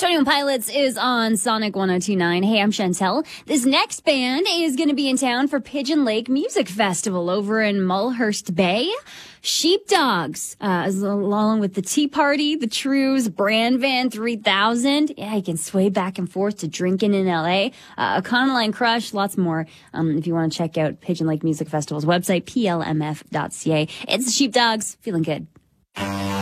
21 Pilots is on Sonic 102.9. Hey, I'm Chantel. This next band is going to be in town for Pigeon Lake Music Festival over in Mulhurst Bay. Sheepdogs, along with the Tea Party, the Trues, Brand Van 3000. Yeah, you can sway back and forth to Drinking in L.A., Econoline Crush, lots more. If you want to check out Pigeon Lake Music Festival's website, plmf.ca. It's the Sheepdogs. Feeling good.